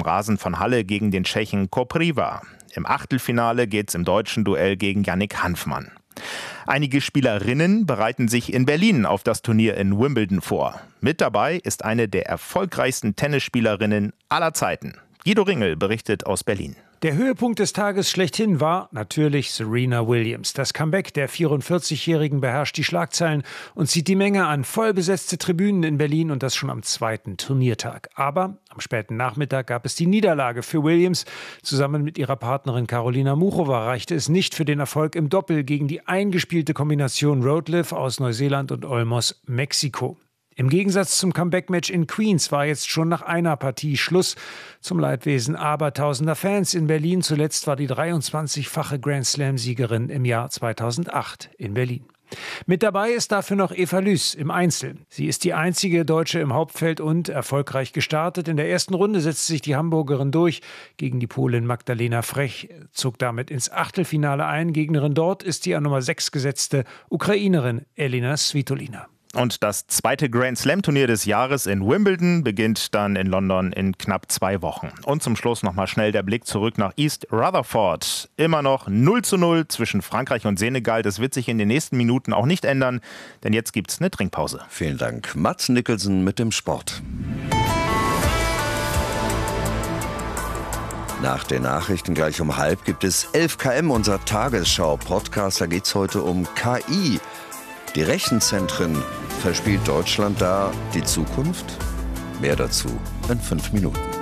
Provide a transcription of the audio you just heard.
Rasen von Halle gegen den Tschechen Kopriva. Im Achtelfinale geht's im deutschen Duell gegen Yannick Hanfmann. Einige Spielerinnen bereiten sich in Berlin auf das Turnier in Wimbledon vor. Mit dabei ist eine der erfolgreichsten Tennisspielerinnen aller Zeiten. Guido Ringel berichtet aus Berlin. Der Höhepunkt des Tages schlechthin war natürlich Serena Williams. Das Comeback der 44-Jährigen beherrscht die Schlagzeilen und zieht die Menge an. Vollbesetzte Tribünen in Berlin und das schon am zweiten Turniertag. Aber am späten Nachmittag gab es die Niederlage für Williams. Zusammen mit ihrer Partnerin Karolina Muchova reichte es nicht für den Erfolg im Doppel gegen die eingespielte Kombination Roetleff aus Neuseeland und Olmos, Mexiko. Im Gegensatz zum Comeback-Match in Queens war jetzt schon nach einer Partie Schluss, zum Leidwesen abertausender Fans in Berlin. Zuletzt war die 23-fache Grand-Slam-Siegerin im Jahr 2008 in Berlin. Mit dabei ist dafür noch Eva Lüß im Einzel. Sie ist die einzige Deutsche im Hauptfeld und erfolgreich gestartet. In der ersten Runde setzte sich die Hamburgerin durch gegen die Polin Magdalena Frech, zog damit ins Achtelfinale ein. Gegnerin dort ist die an Nummer 6 gesetzte Ukrainerin Elina Svitolina. Und das zweite Grand-Slam-Turnier des Jahres in Wimbledon beginnt dann in London in knapp 2 Wochen. Und zum Schluss nochmal schnell der Blick zurück nach East Rutherford. Immer noch 0:0 zwischen Frankreich und Senegal. Das wird sich in den nächsten Minuten auch nicht ändern, denn jetzt gibt's eine Trinkpause. Vielen Dank. Mats Nicholson mit dem Sport. Nach den Nachrichten gleich um 12:30 gibt es 11 km, unser Tagesschau-Podcast. Da geht es heute um KI. Die Rechenzentren, verspielt Deutschland da die Zukunft? Mehr dazu in 5 Minuten.